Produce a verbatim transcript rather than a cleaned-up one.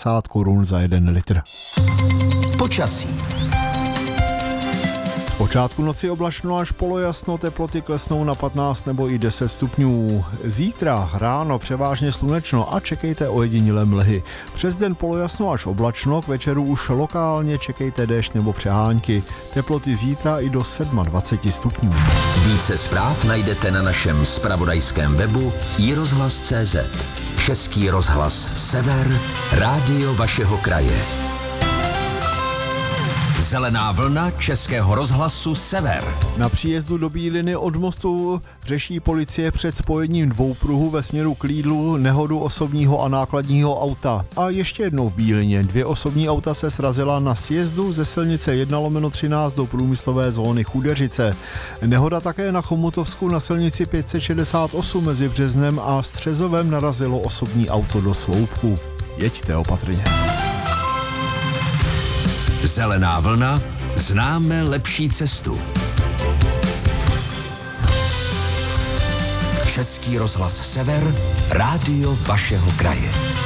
padesát korun za jeden litr. Počasí. Zpočátku noci oblačno až polojasno, teploty klesnou na patnáct nebo i deset stupňů. Zítra ráno převážně slunečno a čekejte ojedinělé mlhy. Přes den polojasno až oblačno, k večeru už lokálně čekejte déšť nebo přehánky. Teploty zítra i do dvacet sedm stupňů. Více zpráv najdete na našem zpravodajském webu i rozhlas tečka cé zet. Český rozhlas Sever, rádio vašeho kraje. Zelená vlna Českého rozhlasu Sever. Na příjezdu do Bíliny od mostu řeší policie před spojením dvou pruhů ve směru k Lidlu nehodu osobního a nákladního auta. A ještě jednou v Bílině. Dvě osobní auta se srazila na sjezdu ze silnice jedna lomeno třináct do průmyslové zóny Chudeřice. Nehoda také na Chomutovsku na silnici pět set šedesát osm mezi Březnem a Střezovem narazilo osobní auto do sloupku. Jeďte opatrně. Zelená vlna, známe lepší cestu. Český rozhlas Sever, rádio vašeho kraje.